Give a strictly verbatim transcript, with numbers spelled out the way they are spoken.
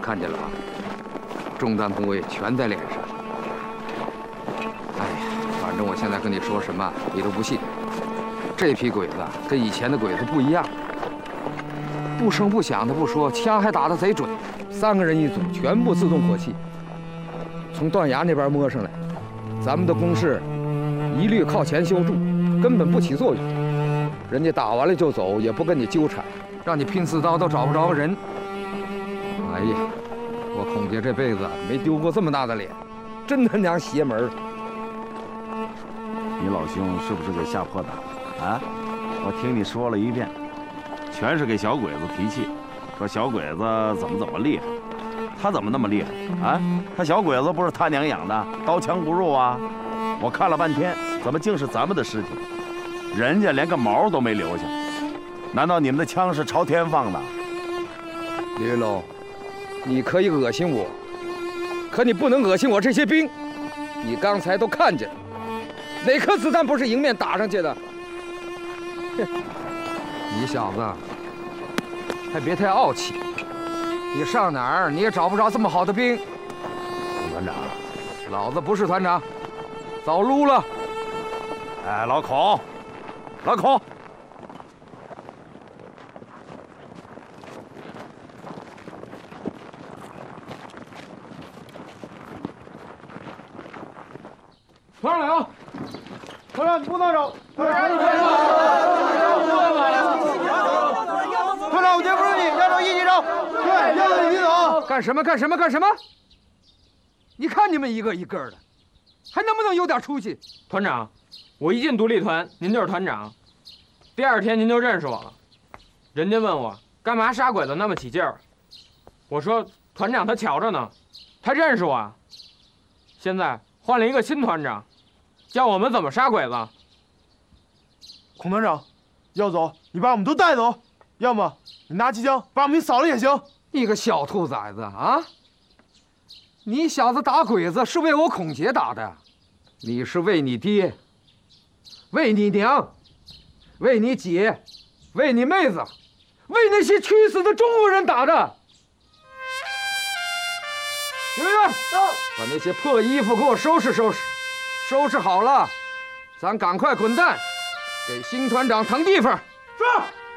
看见了吧？中弹部位全在脸上。哎呀，反正我现在跟你说什么，你都不信。这批鬼子跟以前的鬼子不一样，不声不响的不说，枪还打得贼准。三个人一组，全部自动火器，从断崖那边摸上来，咱们的攻势一律靠前修筑，根本不起作用。人家打完了就走，也不跟你纠缠，让你拼刺刀都找不着人。哎呀，我孔姐这辈子没丢过这么大的脸，真他娘邪门！ 你老兄是不是给吓破胆了啊？我听你说了一遍，全是给小鬼子提气，说小鬼子怎么怎么厉害，他怎么那么厉害啊？他小鬼子不是他娘养的，刀枪不入啊！我看了半天，怎么竟是咱们的尸体？人家连个毛都没留下，难道你们的枪是朝天放的？ 李云龙，你可以恶心我，可你不能恶心我这些兵。你刚才都看见了，哪颗子弹不是迎面打上去的？你小子还别太傲气，你上哪儿你也找不着这么好的兵。 孔团长， 老子不是团长，早撸了。 哎，老孔，老孔。 团长，团长，你不能走！团长，团长，我接不住你，要走一起走。对，要走一起走。 干什么？干什么？干什么？你看你们一个一个的，还能不能有点出息？ 团长，我一进独立团，您就是团长，第二天您就认识我了。人家问我干嘛杀鬼子那么起劲儿，我说团长他瞧着呢，他认识我。现在换了一个新团长，教我们怎么杀鬼子。 孔团长，要走你把我们都带走，要么你拿机枪把我们给扫了也行。 你个小兔崽子啊！你小子打鬼子是为我孔杰打的，你是为你爹、为你娘、为你姐、为你妹子、为那些屈死的中国人打的。圆圆，把那些破衣服给我收拾收拾，收拾好了，咱赶快滚蛋，给新团长腾地方。 是。